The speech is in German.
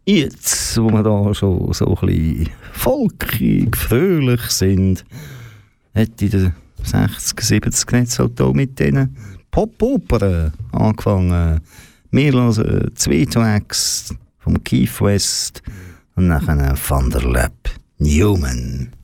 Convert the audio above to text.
Jetzt, wo wir da schon so ein bisschen volkig, fröhlich sind, hat in den 60er, 70er nicht so da mit diesen Pop-Opern angefangen. Wir hören 2 Tracks vom Keith West und nachher Van der Lep Newman.